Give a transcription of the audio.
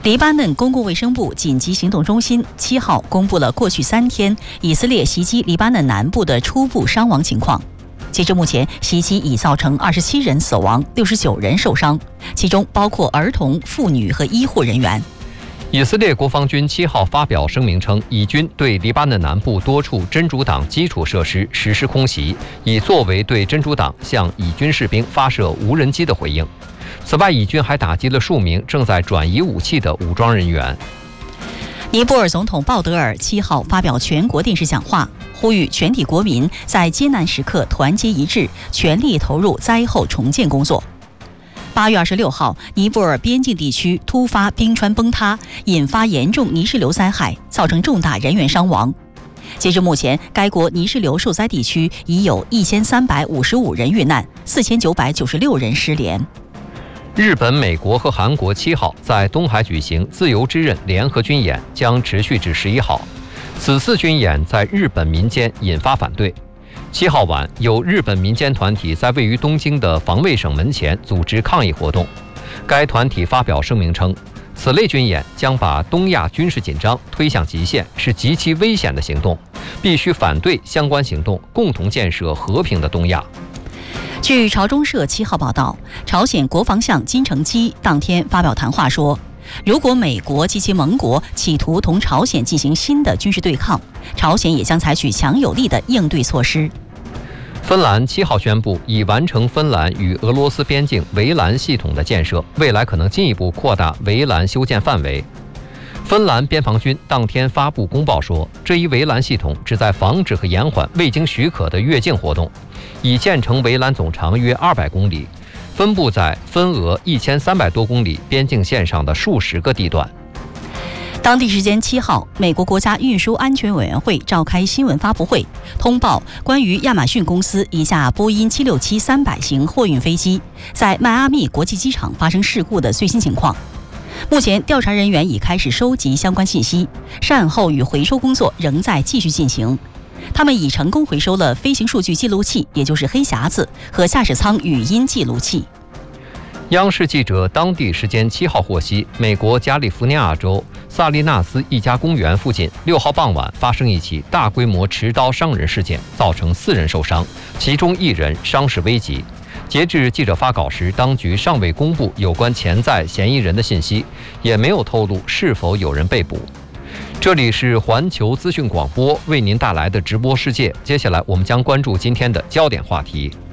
黎巴嫩公共卫生部紧急行动中心7号公布了过去3天以色列袭击黎巴嫩南部的初步伤亡情况。截至目前，袭击已造成27人死亡，69人受伤，其中包括儿童、妇女和医护人员。 以色列国防军7号发表声明称，以军对黎巴嫩南部多处真主党基础设施实施空袭，以作为对真主党向以军士兵发射无人机的回应。此外，以军还打击了数名正在转移武器的武装人员。 尼泊尔总统鲍德尔7号发表全国电视讲话，呼吁全体国民在艰难时刻团结一致，全力投入灾后重建工作。8月26号，尼泊尔边境地区突发冰川崩塌，引发严重泥石流灾害，造成重大人员伤亡。截至目前，该国泥石流受灾地区已有1355人遇难，4996人失联。 日本、美国和韩国7号在东海举行自由之刃联合军演，将持续至11号。此次军演在日本民间引发反对。7号晚，有日本民间团体在位于东京的防卫省门前组织抗议活动。该团体发表声明称，此类军演将把东亚军事紧张推向极限，是极其危险的行动，必须反对相关行动，共同建设和平的东亚。 据朝中社7号报道，朝鲜国防相金成基当天发表谈话说，如果美国及其盟国企图同朝鲜进行新的军事对抗，朝鲜也将采取强有力的应对措施。 芬兰7号宣布已完成芬兰与俄罗斯边境围栏系统的建设，未来可能进一步扩大围栏修建范围。芬兰边防军当天发布公报说，这一围栏系统旨在防止和延缓未经许可的越境活动，已建成围栏总长约200公里，分布在芬俄1300多公里边境线上的数十个地段。 当地时间7号，美国国家运输安全委员会召开新闻发布会，通报关于亚马逊公司一架波音767-300型货运飞机在迈阿密国际机场发生事故的最新情况。目前，调查人员已开始收集相关信息，善后与回收工作仍在继续进行。他们已成功回收了飞行数据记录器，也就是黑匣子和驾驶舱语音记录器。 央视记者当地时间7号获悉，美国加利福尼亚州萨利纳斯一家公园附近6号傍晚发生一起大规模持刀伤人事件，造成4人受伤，其中1人伤势危急。截至记者发稿时，当局尚未公布有关潜在嫌疑人的信息，也没有透露是否有人被捕。这里是环球资讯广播为您带来的直播世界，接下来我们将关注今天的焦点话题。